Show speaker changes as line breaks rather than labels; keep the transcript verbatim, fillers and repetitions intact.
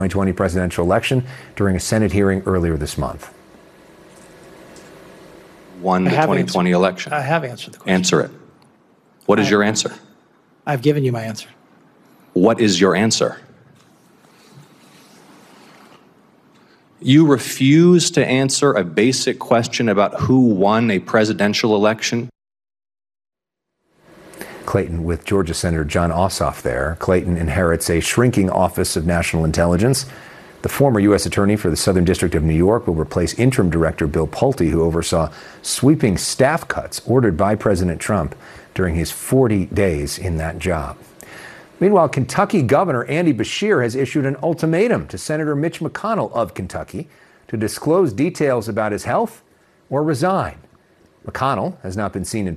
twenty twenty presidential election during a Senate hearing earlier this month.
Won the twenty twenty election.
I have answered the question.
Answer it. What is
I-
your answer?
I've given you my answer.
What is your answer? You refuse to answer a basic question about who won a presidential election?
Clayton with Georgia Senator Jon Ossoff there. Clayton inherits a shrinking Office of National Intelligence. The former U S Attorney for the Southern District of New York will replace Interim Director Bill Pulte, who oversaw sweeping staff cuts ordered by President Trump during his forty days in that job. Meanwhile, Kentucky Governor Andy Beshear has issued an ultimatum to Senator Mitch McConnell of Kentucky to disclose details about his health or resign. McConnell has not been seen in